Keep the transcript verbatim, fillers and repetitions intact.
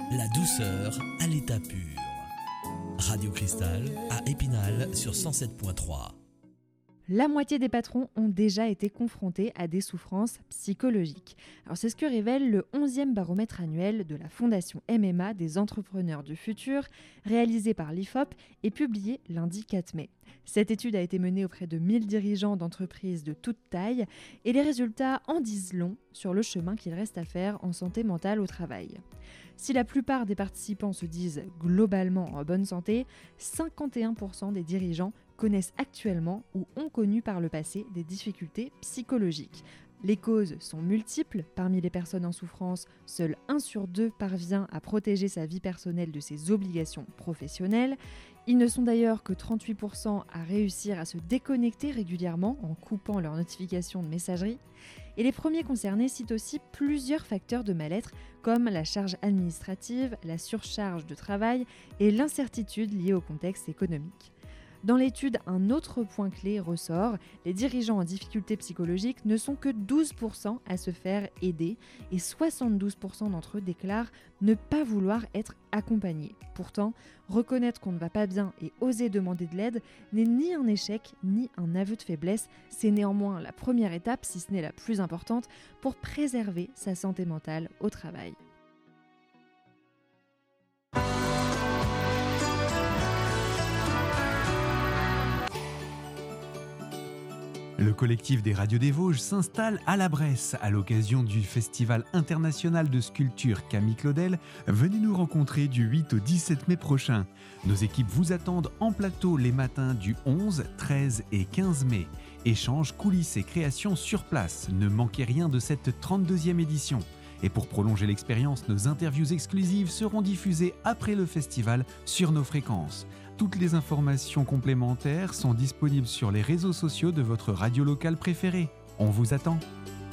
La douceur à l'état pur. Radio Cristal à Épinal sur cent sept virgule trois. La moitié des patrons ont déjà été confrontés à des souffrances psychologiques. Alors c'est ce que révèle le onzième baromètre annuel de la Fondation M M A des entrepreneurs du futur, réalisé par l'I F O P et publié lundi quatre mai. Cette étude a été menée auprès de mille dirigeants d'entreprises de toute taille et les résultats en disent long sur le chemin qu'il reste à faire en santé mentale au travail. Si la plupart des participants se disent globalement en bonne santé, cinquante et un pour cent des dirigeants connaissent actuellement ou ont connu par le passé des difficultés psychologiques. Les causes sont multiples. Parmi les personnes en souffrance, seul un sur deux parvient à protéger sa vie personnelle de ses obligations professionnelles. Ils ne sont d'ailleurs que trente-huit pour cent à réussir à se déconnecter régulièrement en coupant leurs notifications de messagerie. Et les premiers concernés citent aussi plusieurs facteurs de mal-être comme la charge administrative, la surcharge de travail et l'incertitude liée au contexte économique. Dans l'étude, un autre point clé ressort, les dirigeants en difficulté psychologique ne sont que douze pour cent à se faire aider et soixante-douze pour cent d'entre eux déclarent ne pas vouloir être accompagnés. Pourtant, reconnaître qu'on ne va pas bien et oser demander de l'aide n'est ni un échec ni un aveu de faiblesse, c'est néanmoins la première étape, si ce n'est la plus importante, pour préserver sa santé mentale au travail. Le collectif des Radios des Vosges s'installe à la Bresse à l'occasion du Festival international de sculpture Camille Claudel. Venez nous rencontrer du huit au dix-sept mai prochain. Nos équipes vous attendent en plateau les matins du onze, treize et quinze mai. Échanges, coulisses et créations sur place. Ne manquez rien de cette trente-deuxième édition. Et pour prolonger l'expérience, nos interviews exclusives seront diffusées après le festival sur nos fréquences. Toutes les informations complémentaires sont disponibles sur les réseaux sociaux de votre radio locale préférée. On vous attend.